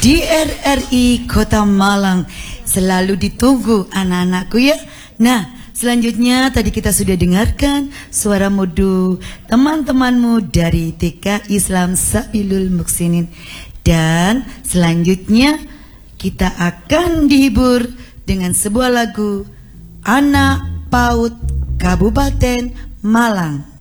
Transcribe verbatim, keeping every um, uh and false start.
di R R I Kota Malang. Selalu ditunggu anak-anakku ya. Nah, selanjutnya tadi kita sudah dengarkan suara merdu teman-temanmu dari T K Islam Sabilul Muksinin. Dan selanjutnya kita akan dihibur dengan sebuah lagu Anak Paut Kabupaten Malang.